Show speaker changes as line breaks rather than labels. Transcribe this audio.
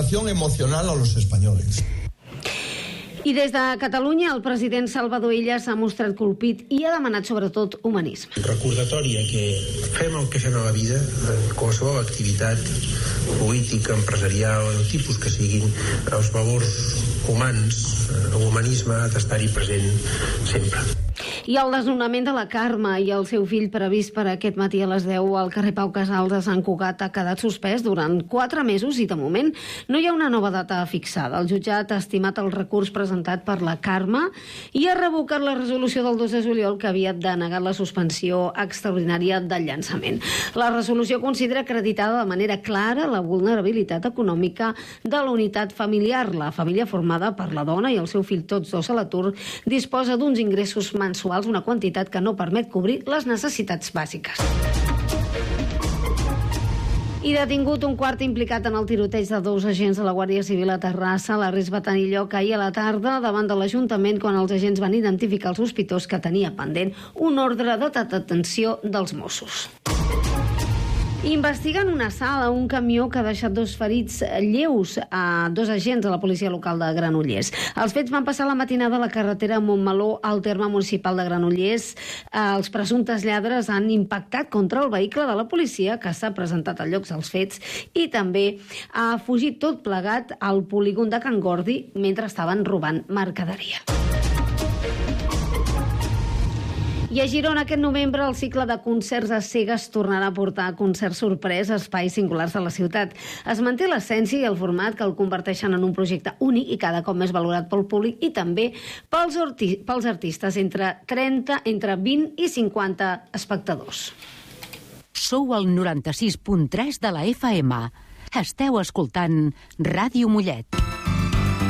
explotación emocional a los españoles.
I des de Catalunya, el president Salvador Illa s'ha mostrat colpit i ha demanat sobretot humanisme.
Recordatori que fem el que fem a la vida, en qualsevol activitat política, empresarial, el tipus que siguin, els valors humans, l'humanisme ha d'estar-hi present sempre.
I el desnonament de la Carme i el seu fill previst per aquest matí a les 10 al carrer Pau Casals de Sant Cugat ha quedat suspès durant 4 mesos i de moment no hi ha una nova data fixada. El jutjat ha estimat el recurs presentat per la Carme i ha revocat la resolució del 2 de juliol que havia denegat la suspensió extraordinària del llançament. La resolució considera acreditada de manera clara la vulnerabilitat econòmica de la unitat familiar. La família formada per la dona i el seu fill, tots dos a l'atur, disposa d'uns ingressos mensuals, una quantitat que no permet cobrir les necessitats bàsiques. I detingut un quart implicat en el tiroteig de 2 agents de la Guàrdia Civil a Terrassa. L'arrest va tenir lloc ahir a la tarda davant de l'Ajuntament quan els agents van identificar el sospitós que tenia pendent un ordre de detenció dels Mossos. Investiguen un assalt a un camió que ha deixat 2 ferits lleus a 2 agents de la policia local de Granollers. Els fets van passar la matinada a la carretera Montmeló al terme municipal de Granollers. Els presumptes lladres han impactat contra el vehicle de la policia que s'ha presentat al lloc dels fets i també ha fugit tot plegat al polígon de Can Gordi mentre estaven robant mercaderia. I a Girona aquest novembre el cicle de concerts a cegues tornarà a portar concerts sorpresa a espais singulars de la ciutat. Es manté l'essència i el format que el converteixen en un projecte únic i cada cop més valorat pel públic i també pels artistes entre 20 i 50 espectadors.
Sou al 96.3 de la FM. Esteu escoltant Ràdio Mollet.